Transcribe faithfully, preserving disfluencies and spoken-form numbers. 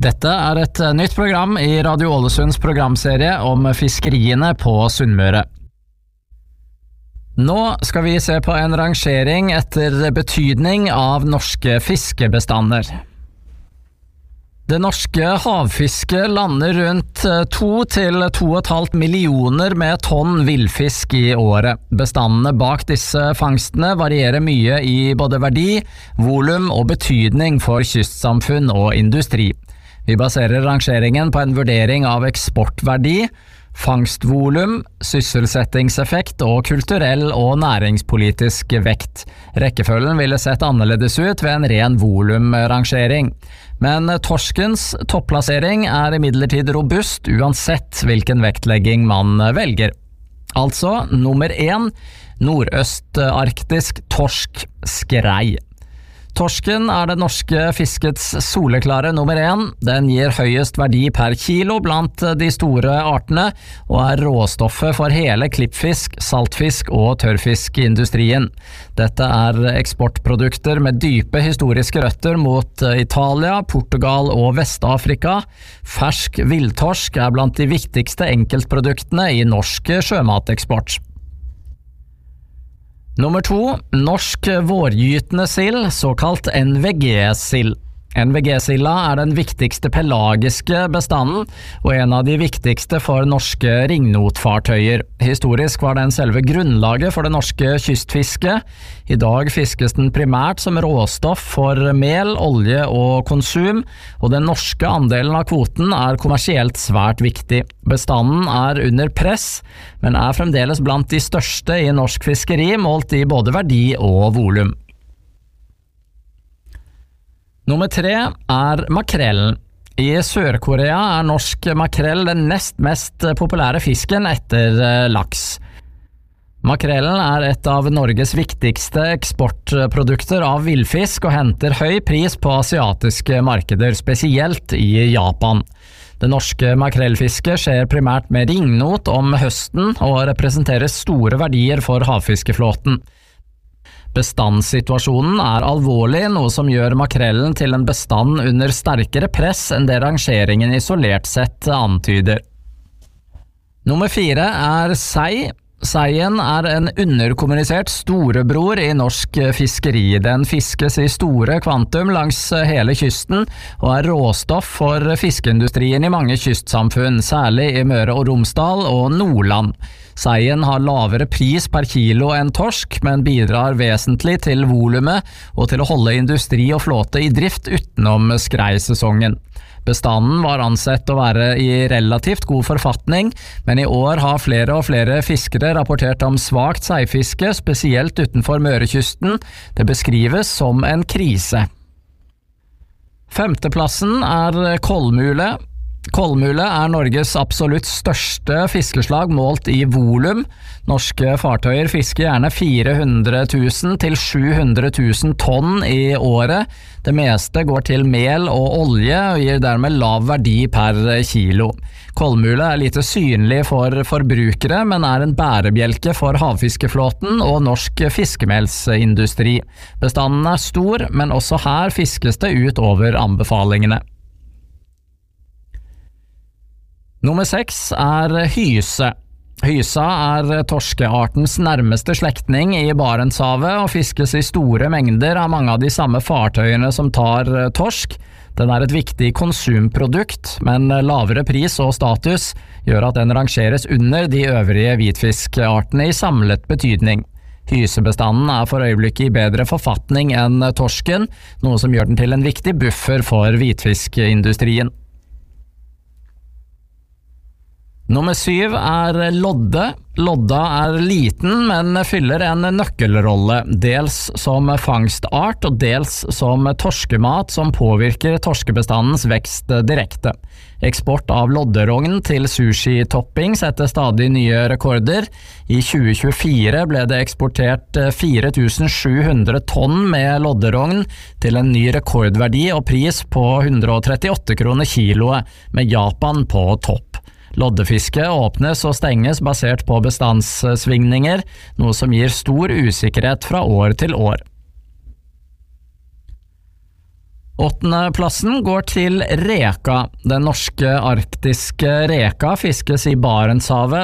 Dette er et nytt program i Radio Ålesunds programserie om fiskeriene på Sunnmøre. Nå skal vi se på en rangering etter betydning av norske fiskebestander. Det norske havfisket lander rundt to til to og et halvt millioner med tonn villfisk i året. Bestandene bak disse fangstene varierer mye i både verdi, volum og betydning for kystsamfunn og industri. Vi baserer rangeringen på en vurdering av eksportverdi, fangstvolum, sysselsettingseffekt og kulturell og næringspolitisk vekt. Rekkefølgen ville sett annerledes ut ved en ren volumrangering. Men torskens topplassering er imidlertid robust uansett hvilken vektlegging man velger. Altså, nummer én, nordøstarktisk torsk skrei. Torsken er det norske fiskets soleklare nummer én. Den gir høyest verdi per kilo blant de store artene, og er råstoffet for hele klippfisk, saltfisk og tørrfiskindustrien. Dette er eksportprodukter med dype historiske røtter mot Italia, Portugal og Vest-Afrika. Fersk villtorsk er blant de viktigste enkeltproduktene i norsk sjømateksport. Nummer to, norsk vårgytende sild, såkalt N V G-sild. N V G-silda er den viktigste pelagiske bestanden, og en av de viktigste for norske ringnotfartøyer. Historisk var den selve grunnlaget for det norske kystfisket. I dag fiskes den primært som råstoff for mel, olje og konsum, og den norske andelen av kvoten er kommersielt svært viktig. Bestanden er under press, men er fremdeles blant de største i norsk fiskeri, målt i både verdi og volum. Nummer tre er makrellen. I Sør-Korea er norsk makrell den nest mest populære fisken etter laks. Makrellen er et av Norges viktigste eksportprodukter av villfisk og henter høy pris på asiatiske markeder, spesielt i Japan. Det norske makrellfisket skjer primært med ringnot om høsten og representerer store verdier for havfiskeflåten. Bestandssituasjonen er alvorlig, noe som gjør makrellen til en bestand under sterkere press enn det rangeringen isolert sett antyder. Nummer fire er sei. Seien er en underkommunisert storebror i norsk fiskeri. Den fiskes i store kvantum langs hele kysten, og er råstoff for fiskeindustrien i mange kystsamfunn, særlig i Møre og Romsdal og Nordland. Seien har lavere pris per kilo enn torsk, men bidrar vesentlig til volumet og til å holde industri og flåte i drift utenom skreisesongen. Bestanden var ansett å være i relativt god forfatning, men i år har flere og flere fiskere rapportert om svakt seifiske, spesielt utenfor Mørekysten. Det beskrives som en krise. Femteplassen er kolmule. Kolmule er Norges absolutt største fiskeslag målt i volum. Norske fartøyer fisker gjerne fire hundre tusen til sju hundre tusen tonn i året. Det meste går til mel og olje og gir dermed lav verdi per kilo. Kolmule er lite synlig for forbrukere, men er en bærebjelke for havfiskeflåten og norsk fiskemelsindustri. Bestanden er stor, men også her fiskes det ut over anbefalingene. Nummer seks er hyse. Hysa er torskeartens nærmeste slektning i Barentshavet og fiskes i store mengder av mange av de samme fartøyene som tar torsk. Den er et viktig konsumprodukt, men lavere pris og status gjør at den rangeres under de øvrige hvitfiskartene i samlet betydning. Hysebestanden er for øyeblikket i bedre forfatning enn torsken, noe som gjør den til en viktig buffer for hvitfiskindustrien. Nummer syv er lodde. Lodda er liten, men fyller en nøkkelrolle, dels som fangstart og dels som torskemat som påvirker torskebestandens vekst direkte. Eksport av lodderogn til sushi-topping setter stadig nye rekorder. I tjue tjuefire ble det eksportert fire tusen sju hundre tonn med lodderogn til en ny rekordverdi og pris på hundre og trettiåtte kroner kiloet, med Japan på topp. Loddefiske åpnes og stenges basert på bestandssvingninger, noe som gir stor usikkerhet fra år til år. Åttende plassen går til reka. Den norske arktiske reka fiskes i Barentshavet